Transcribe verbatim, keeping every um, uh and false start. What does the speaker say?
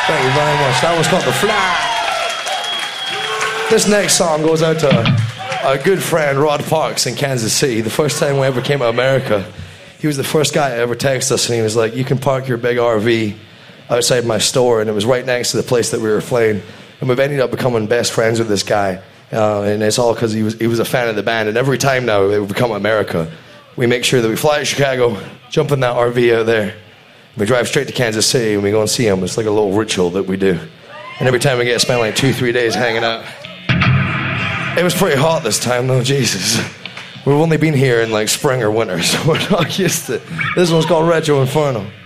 Thank you very much. That one's called The Fly. This next song goes out to a good friend, Rod Parks, in Kansas City. The first time we ever came to America, he was the first guy to ever text us, and he was like, you can park your big R V outside my store, and it was right next to the place that we were playing. And we've ended up becoming best friends with this guy, uh, and it's all because he was, he was a fan of the band. And every time now we become America, we make sure that we fly to Chicago, jump in that R V out there, we drive straight to Kansas City, and we go and see him. It's like a little ritual that we do. And every time we get to spend like two, three days hanging out. It was pretty hot this time, though, Jesus. We've only been here in like spring or winter, so we're not used to it. This one's called Retro Inferno.